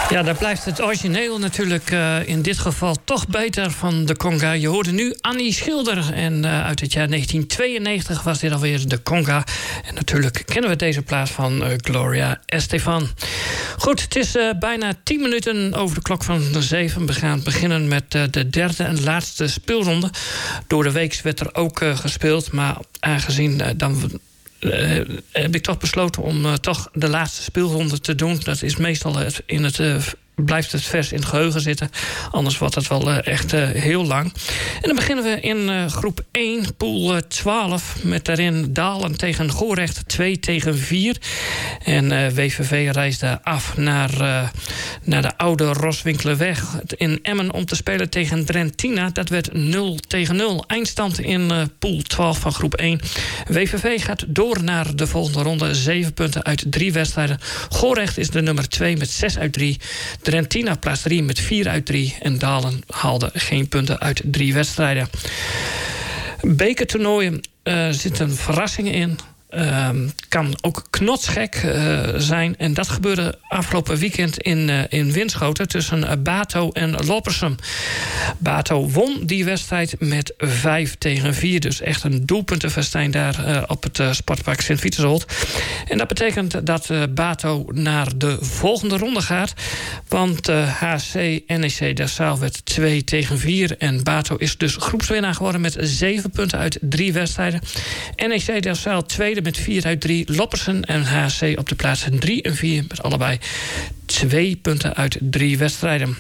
Ja, daar blijft het origineel natuurlijk in dit geval toch beter van de conga. Je hoorde nu Annie Schilder en uit het jaar 1992 was dit alweer de conga. En natuurlijk kennen we deze plaat van Gloria Estefan. Goed, het is bijna 10 minuten over de klok van 7. We gaan beginnen met de derde en laatste speelronde. Door de week werd er ook gespeeld, maar aangezien dan heb ik toch besloten om toch de laatste speelronde te doen. Dat is meestal blijft het vers in het geheugen zitten. Anders wordt het wel echt heel lang. En dan beginnen we in groep 1, pool 12... met daarin Dalen tegen Gorecht 2-4. En WVV reisde af naar de oude Roswinkelerweg in Emmen om te spelen tegen Drentina. Dat werd 0-0. Eindstand in pool 12 van groep 1. WVV gaat door naar de volgende ronde. 7 punten uit 3 wedstrijden. Gorecht is de nummer 2 met 6 uit 3. Drentina plaats 3 met 4 uit 3. En Dalen haalde geen punten uit 3 wedstrijden. Bekertoernooien zitten verrassingen in. Kan ook knotsgek zijn. En dat gebeurde afgelopen weekend in Winschoten tussen Bato en Loppersum. Bato won die wedstrijd met 5-4. Dus echt een doelpuntenfestijn daar op het sportpark Sint-Vitusholt. En dat betekent dat Bato naar de volgende ronde gaat. Want HC NEC Delfzijl werd 2-4. En Bato is dus groepswinnaar geworden met 7 punten uit 3 wedstrijden. NEC Delfzijl tweede met 4 uit 3. Loppersen en HC op de plaatsen 3 en 4... met allebei 2 punten uit 3 wedstrijden.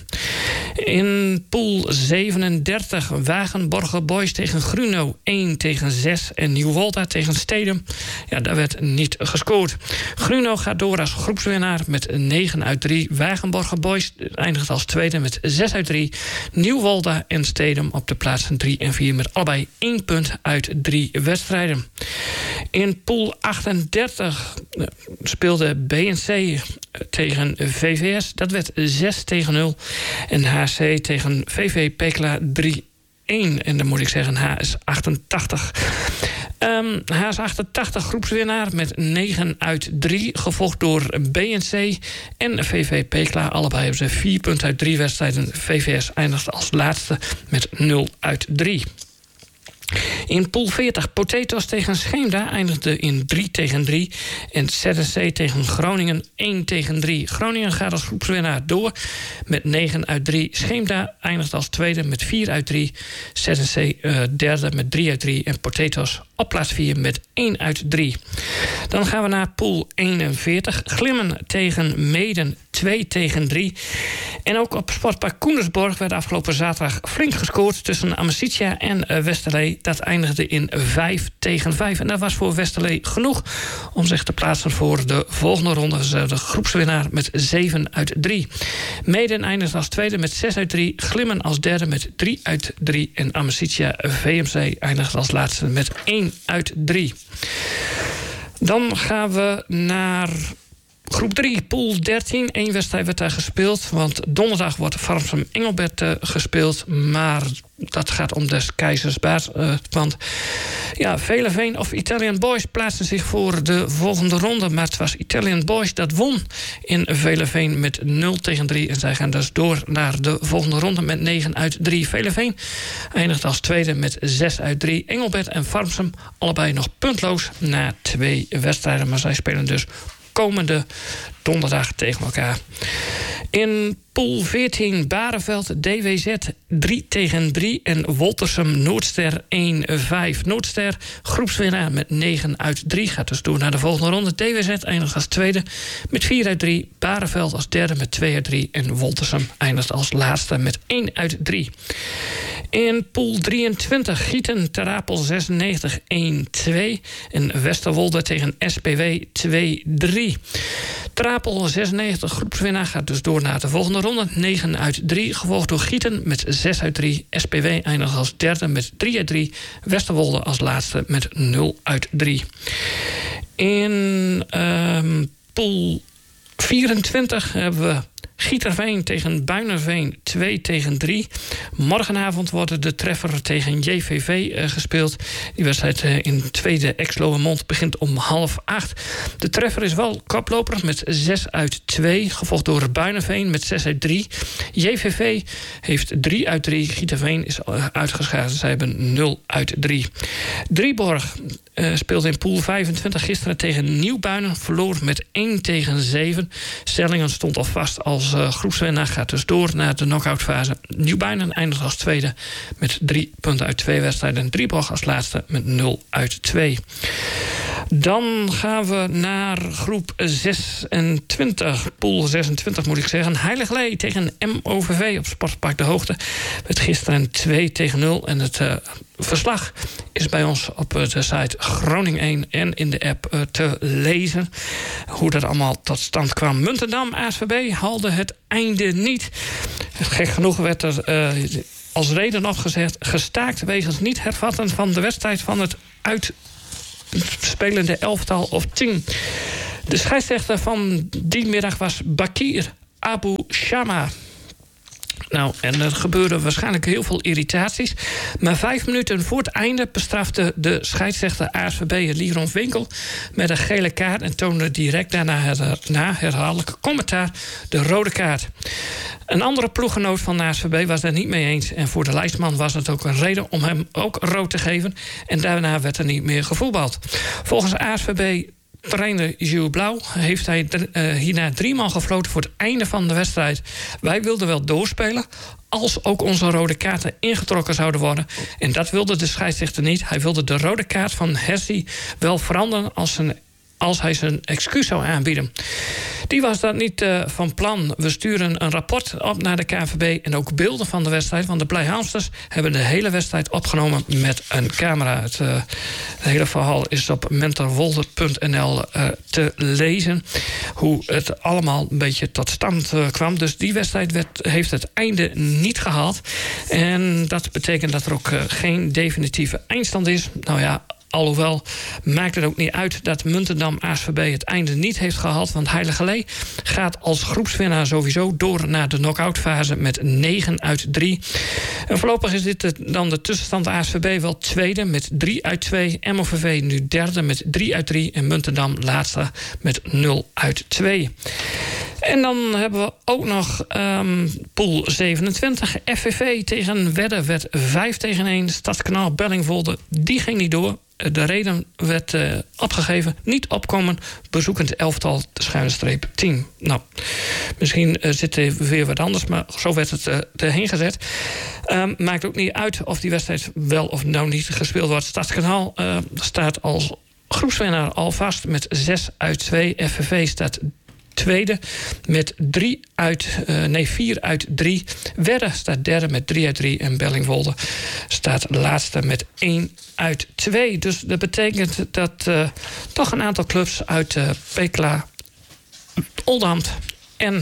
In pool 37 Wagenborger Boys tegen Gruno 1-6. En Nieuwolda tegen Stedum. Ja, daar werd niet gescoord. Gruno gaat door als groepswinnaar met 9 uit 3. Wagenborger Boys eindigt als tweede met 6 uit 3. Nieuwolda en Stedum op de plaatsen 3 en 4... met allebei 1 punt uit 3 wedstrijden. In pool 38 speelde BNC tegen VVS. Dat werd 6-0. En HC tegen VV Pekela 3-1. En dan moet ik zeggen HS88. HS88 groepswinnaar met 9 uit 3. Gevolgd door BNC en VV Pekela. Allebei hebben ze 4 punten uit 3 wedstrijden. VVS eindigt als laatste met 0 uit 3. In pool 40 Potatoes tegen Scheemda eindigde in 3-3. En ZSC tegen Groningen 1-3. Groningen gaat als groepswinnaar door met 9 uit 3. Scheemda eindigt als tweede met 4 uit 3. ZSC derde met 3 uit 3. En Potatoes op plaats 4 met 1 uit 3. Dan gaan we naar pool 41. Glimmen tegen Meeden 2-3. En ook op sportpark Koendersborg werd afgelopen zaterdag flink gescoord tussen Amicitia en Westerlee. Dat eindigde in 5-5. En dat was voor Westerlee genoeg om zich te plaatsen voor de volgende ronde. De groepswinnaar met 7 uit 3. Meeden eindigt als tweede met 6 uit 3. Glimmen als derde met 3 uit 3. En Amicitia VMC eindigt als laatste met 1 uit 3. Dan gaan we naar groep 3, pool 13. 1 wedstrijd werd daar gespeeld. Want donderdag wordt Farmsum Engelbert gespeeld. Maar dat gaat om des keizers baard. Want ja, Veleveen of Italian Boys plaatsen zich voor de volgende ronde. Maar het was Italian Boys dat won in Veleveen met 0-3. En zij gaan dus door naar de volgende ronde met 9 uit 3. Veleveen eindigt als tweede met 6 uit 3. Engelbert en Farmsum allebei nog puntloos na 2 wedstrijden. Maar zij spelen dus komende donderdag tegen elkaar. In pool 14 Bareveld DWZ 3-3 en Woltersum Noordster 1-5. Noordster groepswinnaar met 9 uit 3 gaat dus door naar de volgende ronde. DWZ eindigt als tweede met 4 uit 3. Bareveld als derde met 2 uit 3. En Woltersum eindigt als laatste met 1 uit 3. In pool 23 Gieten Ter Apel 96 1-2 en Westerwolde tegen SPW 2-3. Ter Apel 96 groepswinnaar gaat dus door naar de volgende ronde. 9 uit 3, gevolgd door Gieten met 6 uit 3. SPW eindigt als derde met 3 uit 3. Westerwolde als laatste met 0 uit 3. In pool 24 hebben we Gieterveen tegen Buinerveen 2-3. Morgenavond wordt de treffer tegen JVV gespeeld. Die wedstrijd in tweede Exloërmond begint om 7:30. De treffer is wel koploper met 6-2. Gevolgd door Buinerveen met 6-3. JVV heeft 3-3. Gieterveen is uitgeschakeld. Zij hebben 0-3. Drieborg speelde in pool 25 gisteren tegen Nieuwbuinen. Verloor met 1-7. Stellingen stond al vast als groepswinnaar. Gaat dus door naar de knock-outfase. Nieuwbuinen eindigt als tweede met 3 punten uit 2 wedstrijden. En Drieborg als laatste met 0-2. Dan gaan we naar groep 26. Pool 26 moet ik zeggen. Heiliglee tegen MOVV op Sportpark De Hoogte. Met gisteren 2-0. En het verslag is bij ons op de site Groningen 1 en in de app te lezen. Hoe dat allemaal tot stand kwam. Muntendam, ASVB haalde het einde niet. Gek genoeg werd er als reden opgezegd gestaakt wegens niet hervatten van de wedstrijd van het uitspelende elftal of team. De scheidsrechter van die middag was Bakir Abu Shama. Nou, en er gebeurde waarschijnlijk heel veel irritaties. Maar 5 minuten voor het einde bestrafte de scheidsrechter ASVB Liron Winkel met een gele kaart en toonde direct daarna na herhaaldelijke commentaar de rode kaart. Een andere ploeggenoot van de ASVB was daar niet mee eens. En voor de lijstman was het ook een reden om hem ook rood te geven. En daarna werd er niet meer gevoetbald. Volgens ASVB trainer Jules Blauw heeft hij hierna 3 maal gefloten voor het einde van de wedstrijd. Wij wilden wel doorspelen als ook onze rode kaarten ingetrokken zouden worden. En dat wilde de scheidsrechter niet. Hij wilde de rode kaart van Hersie wel veranderen als hij zijn excuus zou aanbieden. Die was dat niet van plan. We sturen een rapport op naar de KNVB en ook beelden van de wedstrijd. Want de Blijhamsters hebben de hele wedstrijd opgenomen met een camera. Het hele verhaal is op mentorwolde.nl te lezen. Hoe het allemaal een beetje tot stand kwam. Dus die wedstrijd heeft het einde niet gehaald. En dat betekent dat er ook geen definitieve eindstand is. Nou ja, alhoewel maakt het ook niet uit dat Muntendam ASVB het einde niet heeft gehaald. Want Heiligerlee gaat als groepswinnaar sowieso door naar de knock-outfase met 9-3. En voorlopig is dit dan de tussenstand. ASVB wel tweede met 3-2. MOVV nu derde met 3-3. En Muntendam laatste met 0-2. En dan hebben we ook nog pool 27. FVV tegen Wedde werd 5-1. Stadskanaal Bellingwolde, die ging niet door. De reden werd opgegeven. Niet opkomen, bezoekend elftal, _team. Nou, misschien zit er weer wat anders, maar zo werd het erheen gezet. Maakt ook niet uit of die wedstrijd wel of nou niet gespeeld wordt. Stadskanaal staat als groepswinnaar al vast met 6-2. FVV staat tweede met 4-3. Wedde staat derde met 3-3. En Bellingwolde staat laatste met 1-2. Dus dat betekent dat toch een aantal clubs uit Pekela, Oldambt en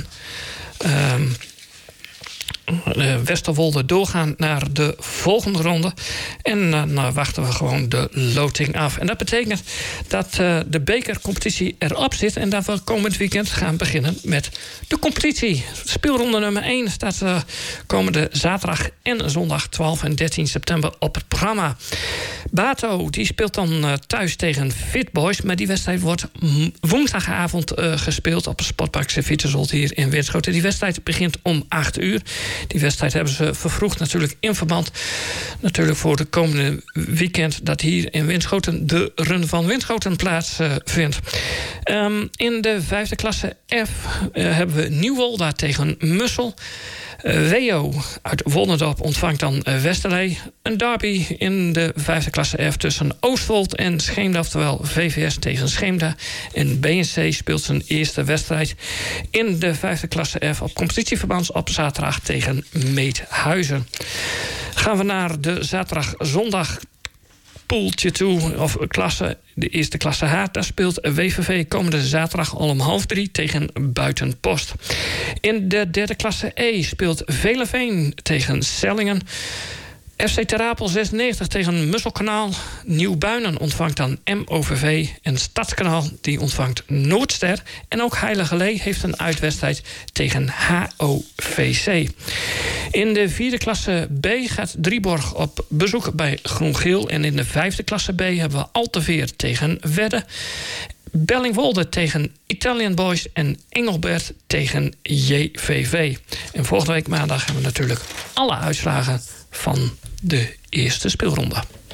Westerwolde doorgaan naar de volgende ronde. En dan wachten we gewoon de loting af. En dat betekent dat de bekercompetitie erop zit en dat we komend weekend gaan beginnen met de competitie. Speelronde nummer 1 staat komende zaterdag en zondag 12 en 13 september op het programma. Bato die speelt dan thuis tegen Fit Boys, maar die wedstrijd wordt woensdagavond gespeeld op het Sportpark Sint-Vitus hier in Winschoten. Die wedstrijd begint om 8 uur. Die wedstrijd hebben ze vervroegd natuurlijk in verband natuurlijk voor de komende weekend dat hier in Winschoten de run van Winschoten plaatsvindt. In de 5e klasse F hebben we Nieuwolda tegen Mussel. WO uit Wonderdorp ontvangt dan Westerlee. Een derby in de 5e klasse F tussen Oostwold en Scheemda, oftewel VVS tegen Scheemda. En BNC speelt zijn eerste wedstrijd in de 5e klasse F op competitieverband op zaterdag tegen Meethuizen. Gaan we naar de zaterdag-zondag poeltje toe, of klasse, de eerste klasse H. Daar speelt WVV komende zaterdag al om 2:30 tegen Buitenpost. In de 3e klasse E speelt Veleveen tegen Sellingen. FC Ter Apel 96 tegen Musselkanaal. Nieuw-Buinen ontvangt dan MOVV. En Stadskanaal die ontvangt Noordster. En ook Heiligerlee heeft een uitwedstrijd tegen HOVC. In de 4e klasse B gaat Drieborg op bezoek bij Groen-Geel. En in de 5e klasse B hebben we Alteveer tegen Wedde. Bellingwolde tegen Italian Boys en Engelbert tegen JVV. En volgende week maandag hebben we natuurlijk alle uitslagen van de eerste speelronde.